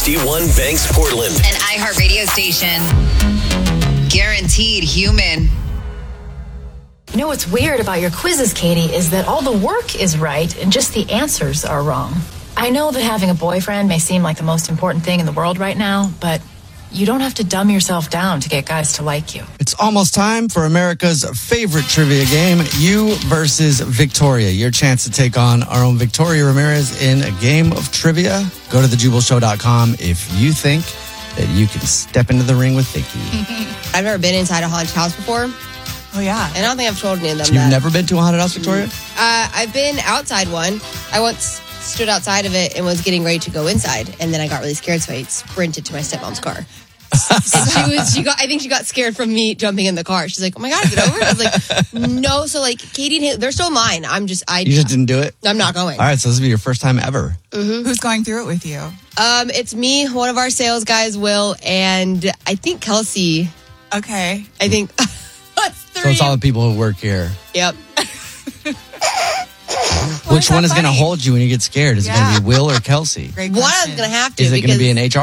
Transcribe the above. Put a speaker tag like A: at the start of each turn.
A: D1 Banks Portland.
B: An iHeartRadio station. Guaranteed human.
C: You know what's weird about your quizzes, Katie, is that all the work is right and just the answers are wrong. I know that having a boyfriend may seem like the most important thing in the world right now, but you don't have to dumb yourself down to get guys to like you.
D: It's almost time for America's favorite trivia game, You versus Victoria. Your chance to take on our own Victoria Ramirez in a game of trivia. Go to thejubalshow.com if you think that you can step into the ring with Vicky.
E: I've never been inside a haunted house before.
F: Oh, yeah.
E: And I don't think I've told any of them
D: You've never been to a haunted house, Victoria?
E: I've been outside one. I once stood outside of it and was getting ready to go inside. And then I got really scared, so I sprinted to my stepmom's car. I think she got scared from me jumping in the car. She's like, "Oh my God, is it over?" I was like, "No." So like Katie and Haley, they're still mine. You just
D: didn't do it?
E: I'm not going.
D: All right, so this will be your first time ever.
E: Mm-hmm.
F: Who's going through it with you?
E: It's me, one of our sales guys, Will, and I think Kelsey.
F: Okay.
E: I think that's three.
D: So it's all the people who work here.
E: Yep.
D: Which one is going to hold you when you get scared? Is it going to be Will or Kelsey?
F: Great
E: One
F: question.
E: is going to have to.
D: Is it going to be an HR